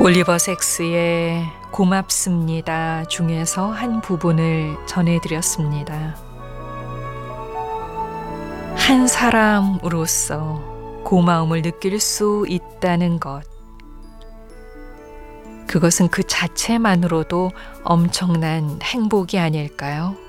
올리버 섹스의 고맙습니다 중에서 한 부분을 전해드렸습니다. 한 사람으로서 고마움을 느낄 수 있다는 것, 그것은 그 자체만으로도 엄청난 행복이 아닐까요?